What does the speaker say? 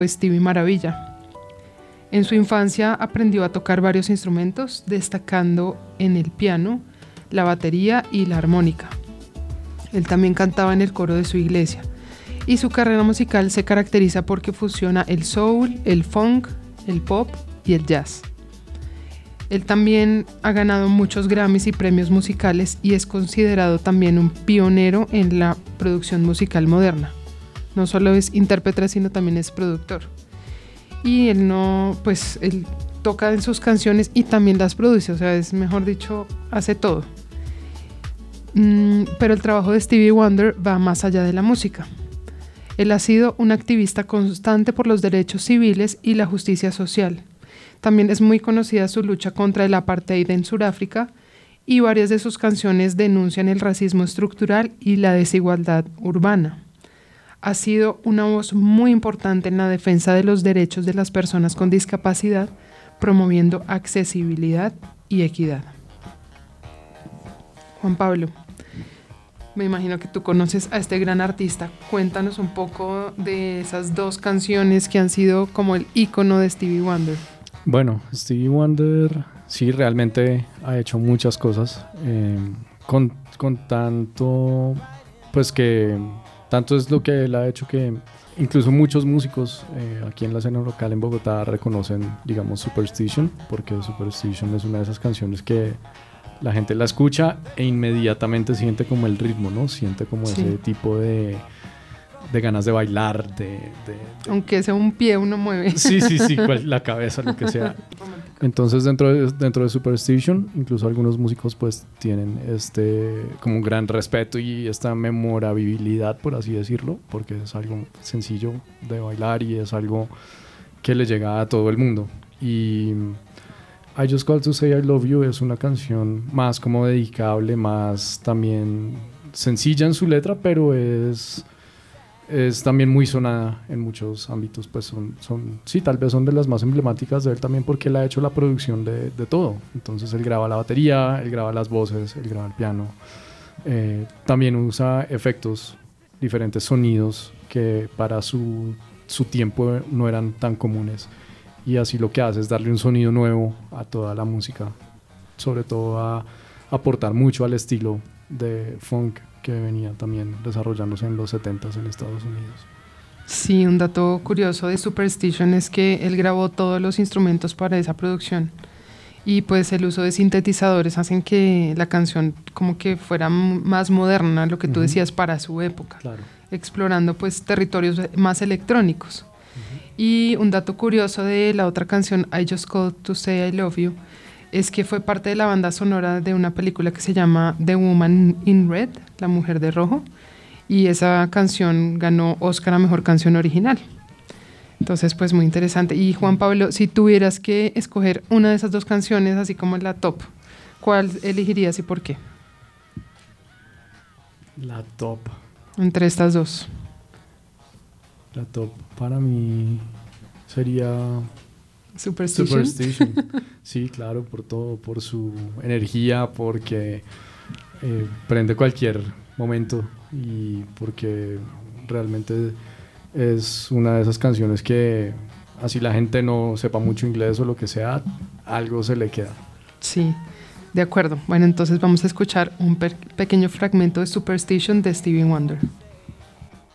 Stevie Maravilla. En su infancia aprendió a tocar varios instrumentos, destacando en el piano, la batería y la armónica. Él también cantaba en el coro de su iglesia, y su carrera musical se caracteriza porque fusiona el soul, el funk, el pop y el jazz. Él también ha ganado muchos Grammys y premios musicales y es considerado también un pionero en la producción musical moderna. No solo es intérprete, sino también es productor. Y él él toca en sus canciones y también las produce, o sea, es mejor dicho, hace todo. Pero el trabajo de Stevie Wonder va más allá de la música. Él ha sido un activista constante por los derechos civiles y la justicia social. También es muy conocida su lucha contra el apartheid en Sudáfrica y varias de sus canciones denuncian el racismo estructural y la desigualdad urbana. Ha sido una voz muy importante en la defensa de los derechos de las personas con discapacidad, promoviendo accesibilidad y equidad. Juan Pablo, me imagino que tú conoces a este gran artista. Cuéntanos un poco de esas dos canciones que han sido como el ícono de Stevie Wonder. Bueno, Stevie Wonder sí realmente ha hecho muchas cosas con tanto, pues que tanto es lo que él ha hecho que incluso muchos músicos aquí en la escena local en Bogotá reconocen, digamos, Superstition, porque Superstition es una de esas canciones que la gente la escucha e inmediatamente siente como el ritmo, ¿no? Siente como Sí. ese tipo de ganas de bailar, Aunque sea un pie, uno mueve. Sí, la cabeza, lo que sea. Entonces dentro de Superstition, incluso algunos músicos pues tienen como un gran respeto y esta memorabilidad, por así decirlo, porque es algo sencillo de bailar y es algo que le llega a todo el mundo. Y I Just Called to Say I Love You es una canción más como dedicable, más también sencilla en su letra, pero es también muy sonada en muchos ámbitos, pues sí, tal vez son de las más emblemáticas de él también porque él ha hecho la producción de todo. Entonces él graba la batería, él graba las voces, él graba el piano, también usa efectos, diferentes sonidos que para su tiempo no eran tan comunes, y así lo que hace es darle un sonido nuevo a toda la música, sobre todo a aportar mucho al estilo de funk que venía también desarrollándose en los 70s en Estados Unidos. Sí, un dato curioso de Superstition es que él grabó todos los instrumentos para esa producción y pues el uso de sintetizadores hacen que la canción como que fuera más moderna, lo que tú decías, para su época, claro, explorando pues territorios más electrónicos. Y un dato curioso de la otra canción, I Just Called to Say I Love You, es que fue parte de la banda sonora de una película que se llama The Woman in Red, La Mujer de Rojo, y esa canción ganó Oscar a Mejor Canción Original. Entonces, pues muy interesante. Y Juan Pablo, si tuvieras que escoger una de esas dos canciones, así como la top, ¿cuál elegirías y por qué? La top. Entre estas dos. La top para mí sería Superstition. Sí, claro, por todo, por su energía, porque prende cualquier momento y porque realmente es una de esas canciones que así la gente no sepa mucho inglés o lo que sea, algo se le queda. Sí, de acuerdo. Bueno, entonces vamos a escuchar un pequeño fragmento de Superstition de Stevie Wonder.